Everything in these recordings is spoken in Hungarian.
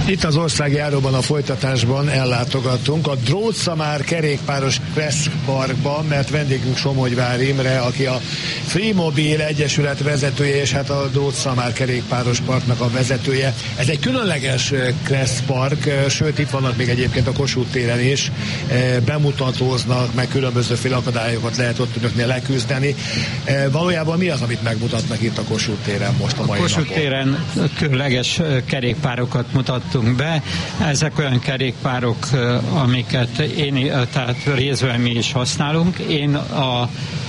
Itt az országjáróban a folytatásban ellátogatunk a Drótszamár kerékpáros Kressz Parkban, mert vendégünk Somogyvár Imre, aki a Freemobil Egyesület vezetője, és hát a Drótszamár kerékpáros parknak a vezetője. Ez egy különleges Kressz Park, sőt itt vannak még egyébként a Kossuth téren is, bemutatóznak, meg különbözőféle akadályokat lehet ott önöknél leküzdeni. Valójában mi az, amit megmutatnak itt a Kossuth téren most a mai napon? Kossuth téren különleges kerékpárokat mutattunk be. Ezek olyan kerékpárok, amiket tehát részben mi is használunk. Én a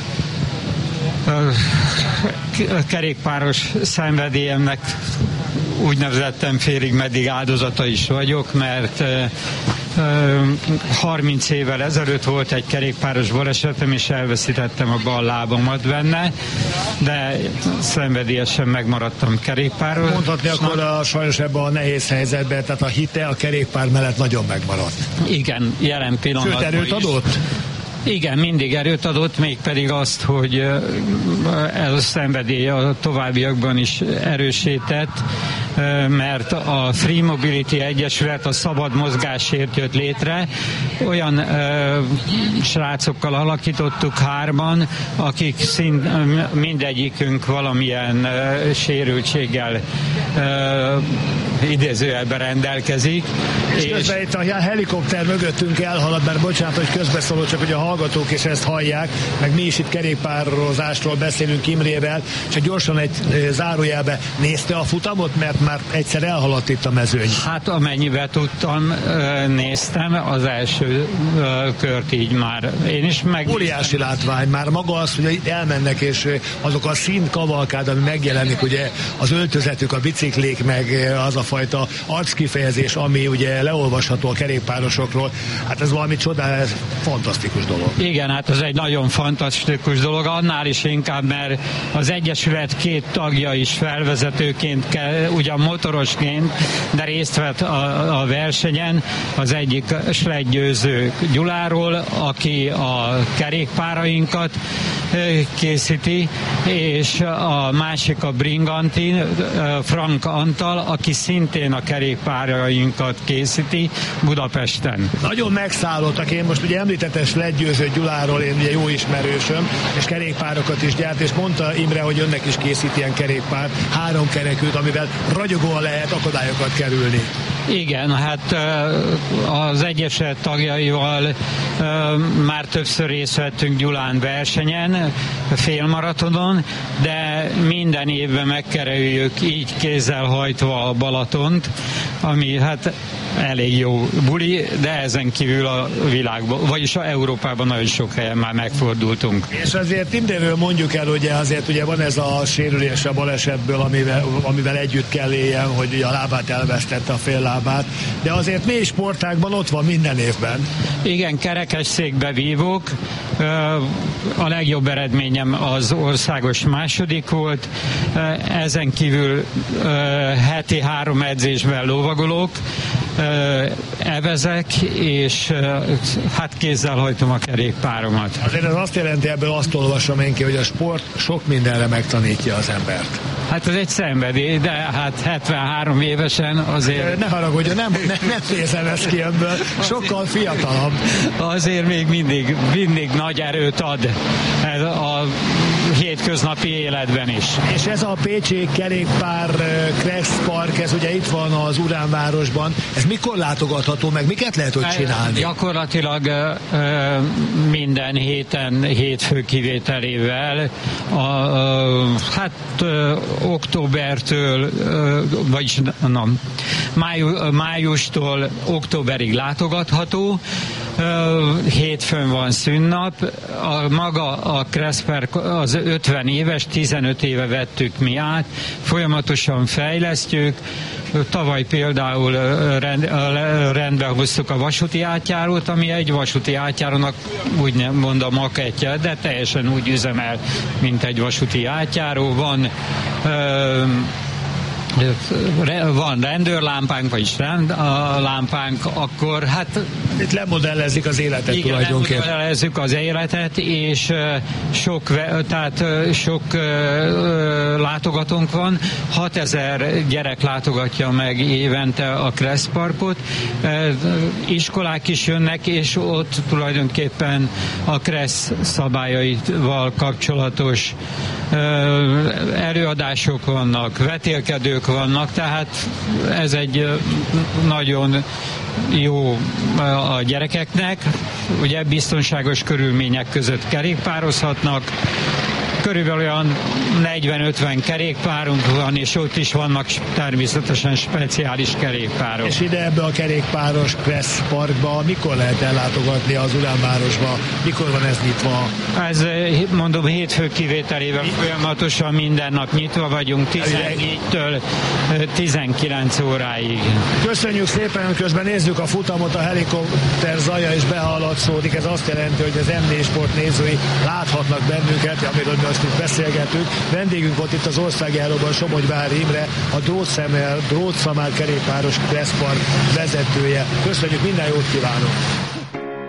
kerékpáros szenvedélyemnek úgynevezettem félig meddig áldozata is vagyok, mert 30 évvel ezelőtt volt egy kerékpáros balesetem, és elveszítettem a bal lábamat benne, de szenvedélyesen megmaradtam kerékpáros. Mondhatni akkor sajnos ebben a nehéz helyzetben, tehát a hite a kerékpár mellett nagyon megmaradt. Igen, jelen pillanatban. Sőt, erőt adott? Igen, mindig erőt adott, mégpedig azt, hogy ez a szenvedély a továbbiakban is erősített, mert a Free Mobility Egyesület a szabad mozgásért jött létre. Olyan srácokkal alakítottuk hárman, akik mindegyikünk valamilyen sérültséggel idézőjelben rendelkezik. És közben itt a helikopter mögöttünk elhalad, mert bocsánat, hogy közbeszólok, csak hogy a hallgatók is ezt hallják, meg mi is itt kerékpározásról beszélünk Imrével, csak gyorsan egy zárójelbe nézte a futamot, mert már egyszer elhaladt itt a mezőny. Hát amennyiben tudtam, néztem az első kört így már. Én is meg... Óriási látvány, már maga az, hogy itt elmennek, és azok a színkavalkád, ami megjelenik, ugye az öltözetük, a biciklék, meg az a fajta arckifejezés, ami ugye leolvasható a kerékpárosokról, hát ez valami csodál, fantasztikus dolog. Igen, hát ez egy nagyon fantasztikus dolog, annál is inkább, mert az Egyesület két tagja is felvezetőként kell, ugyan motorosként, de részt vett a versenyen. Az egyik sledgyőző Gyuláról, aki a kerékpárainkat készíti, és a másik a Bringantin, Frank Antal, aki szintén a kerékpárainkat készíti Budapesten. Nagyon megszállottak, én most ugye említettem sledgyőző Gyuláról, én ugye jó ismerősöm, és kerékpárokat is gyárt, és mondta Imre, hogy önnek is készít ilyen kerékpár, 3 kerekűt, amivel ragyogóan lehet akadályokat kerülni. Igen, hát az Egyesület tagjaival már többször részt vettünk Gyulán versenyen, félmaratonon, de minden évben megkerüljük így kézzel hajtva a Balatont, ami hát elég jó buli, de ezen kívül a világban, vagyis a Európában nagyon sok helyen már megfordultunk. És azért Imréről mondjuk el, ugye azért ugye van ez a sérülés a balesetből, amivel együtt kell éljen, hogy a lábát elvesztette, a fél lábát, de azért mély sportágban ott van minden évben. Igen, kerekesszékbe vívok, a legjobb eredményem az országos második volt, ezen kívül heti 3 edzésben lovagolok, evezek, és hát kézzel hajtom a kerékpáromat. Azért ez azt jelenti, ebből azt olvasom én ki, hogy a sport sok mindenre megtanítja az embert. Hát ez egy szenvedély, de hát 73 évesen azért... Ne haragudjon, nem nézem ezt ki ebből, sokkal fiatalabb. Azért még mindig nagy erőt ad ez a hétköznapi életben is. És ez a pécsi kerékpár Kressz Park, ez ugye itt van az Uránvárosban, ez mikor látogatható, meg miket lehet ott csinálni? Gyakorlatilag minden héten, hétfő kivételével, októbertől, vagyis májustól októberig látogatható, hétfőn van szünnap, maga a Kressz Park az 50 éves, 15 éve vettük mi át, folyamatosan fejlesztjük, tavaly például rendbe hoztuk a vasúti átjárót, ami egy vasúti átjárónak úgy nem mondom makettje, de teljesen úgy üzemel, mint egy vasúti átjáró. Van van rendőrlámpánk, vagyis lámpánk, akkor hát... Itt lemodellezik az életet, igen, tulajdonképpen. Igen, lemodellezzük az életet, és sok látogatónk van. 6000 gyerek látogatja meg évente a Kressz Parkot. Iskolák is jönnek, és ott tulajdonképpen a Kressz szabályaival kapcsolatos előadások vannak, vetélkedők vannak, tehát ez egy nagyon jó a gyerekeknek, ugye biztonságos körülmények között kerékpározhatnak, körülbelül olyan 40-50 kerékpárunk van, és ott is vannak természetesen speciális kerékpárok. És ide ebbe a kerékpáros Kressz Parkba mikor lehet ellátogatni az Ulánvárosba? Mikor van ez nyitva? Ez, mondom, hétfő kivételével folyamatosan minden nap nyitva vagyunk, 14-től 19 óráig. Köszönjük szépen, közben nézzük a futamot, a helikopter zaja is behaladszódik, ez azt jelenti, hogy az M4 Sport nézői láthatnak bennünket, amiről most itt beszélgetünk. Vendégünk volt itt az országjáróban Somogyvári Imre, a Drótszamár kerékpáros Kressz Park vezetője. Köszönjük, minden jót kívánok!